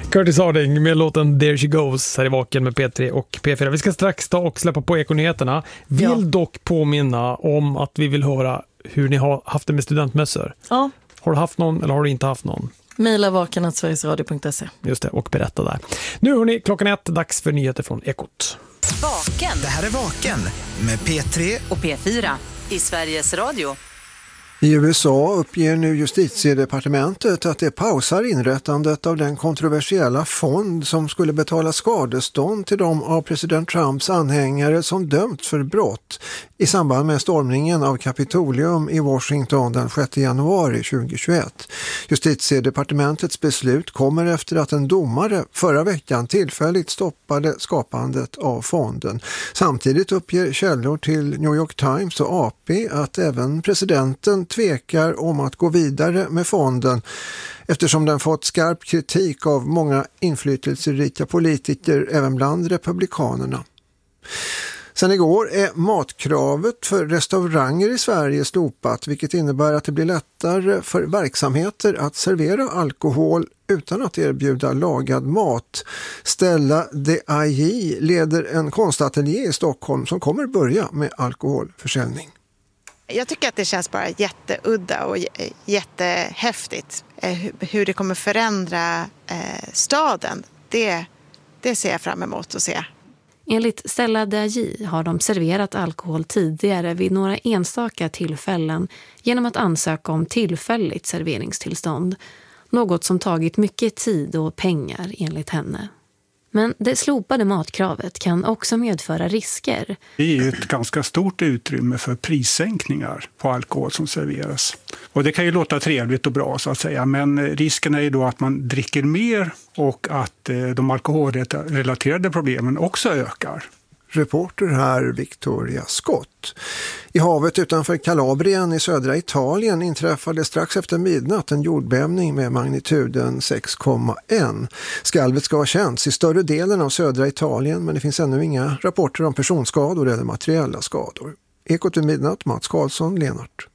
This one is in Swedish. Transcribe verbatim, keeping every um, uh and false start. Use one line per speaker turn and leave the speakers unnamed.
Curtis Harding med låten There She Goes här i Vaken med P tre och P fyra. Vi ska strax ta och släppa på Ekonyheterna. Vill ja. dock påminna om att vi vill höra hur ni har haft det med studentmässor.
Ja.
Har du haft någon eller har du inte haft någon?
Maila vaken at sverigesradio punkt se.
Just det, och berätta där. Nu hörni, klockan ett, dags för nyheter från Ekot.
Vaken. Det här är Vaken med P tre och P fyra i Sveriges Radio.
I U S A uppger nu justitiedepartementet att det pausar inrättandet av den kontroversiella fond som skulle betala skadestånd till de av president Trumps anhängare som dömts för brott i samband med stormningen av Kapitolium i Washington den sjätte januari tjugohundratjugoett. Justitiedepartementets beslut kommer efter att en domare förra veckan tillfälligt stoppade skapandet av fonden. Samtidigt uppger källor till New York Times och A P att även presidenten tvekar om att gå vidare med fonden eftersom den fått skarp kritik av många inflytelserika politiker även bland republikanerna. Sen igår är matkravet för restauranger i Sverige slopat, vilket innebär att det blir lättare för verksamheter att servera alkohol utan att erbjuda lagad mat. Stella de A J leder en konstateljé i Stockholm som kommer börja med alkoholförsäljning.
Jag tycker att det känns bara jätteudda och jättehäftigt. Hur det kommer förändra staden, det, det ser jag fram emot att se.
Enligt Stella de A J har de serverat alkohol tidigare vid några enstaka tillfällen genom att ansöka om tillfälligt serveringstillstånd. Något som tagit mycket tid och pengar enligt henne. Men det slopade matkravet kan också medföra risker.
Det är ju ett ganska stort utrymme för prissänkningar på alkohol som serveras. Och det kan ju låta trevligt och bra så att säga, men risken är ju då att man dricker mer och att de alkoholrelaterade problemen också ökar.
Reporter här Victoria Scott. I havet utanför Kalabrien i södra Italien inträffade strax efter midnatt en jordbävning med magnituden sex komma ett. Skalvet ska ha känts i större delen av södra Italien, men det finns ännu inga rapporter om personskador eller materiella skador. Ekot vid midnatt, Mats Karlsson, Lenart.